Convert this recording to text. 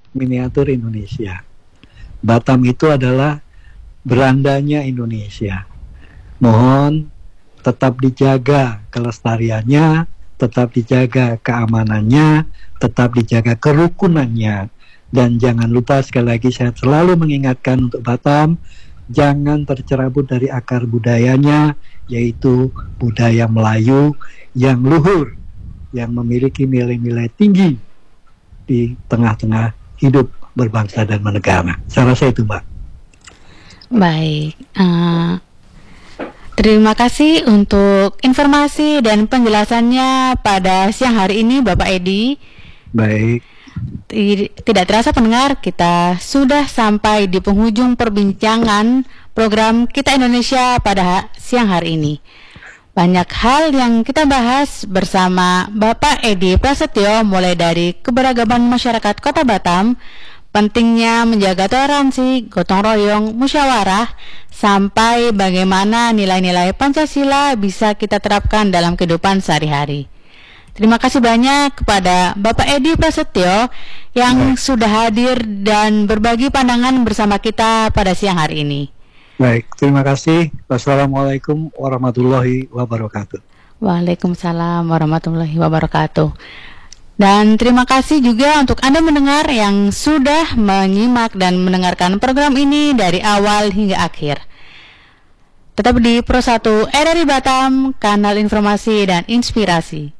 miniatur Indonesia. Batam itu adalah berandanya Indonesia. Mohon tetap dijaga kelestariannya, tetap dijaga keamanannya, tetap dijaga kerukunannya. Dan jangan lupa, sekali lagi saya selalu mengingatkan untuk Batam, jangan tercerabut dari akar budayanya, yaitu budaya Melayu yang luhur, yang memiliki nilai-nilai tinggi di tengah-tengah hidup berbangsa dan bernegara. Saya rasa itu, Mbak. Baik, terima kasih untuk informasi dan penjelasannya pada siang hari ini, Bapak Edi. Baik. Tidak terasa pendengar, kita sudah sampai di penghujung perbincangan program Kita Indonesia pada siang hari ini. Banyak hal yang kita bahas bersama Bapak Edi Prasetyo, mulai dari keberagaman masyarakat Kota Batam, pentingnya menjaga toleransi, gotong royong, musyawarah, sampai bagaimana nilai-nilai Pancasila bisa kita terapkan dalam kehidupan sehari-hari. Terima kasih banyak kepada Bapak Edi Prasetyo yang sudah hadir dan berbagi pandangan bersama kita pada siang hari ini. Baik, terima kasih. Wassalamualaikum warahmatullahi wabarakatuh. Waalaikumsalam warahmatullahi wabarakatuh. Dan terima kasih juga untuk Anda mendengar yang sudah menyimak dan mendengarkan program ini dari awal hingga akhir. Tetap di Pro 1 RRI Batam, kanal informasi dan inspirasi.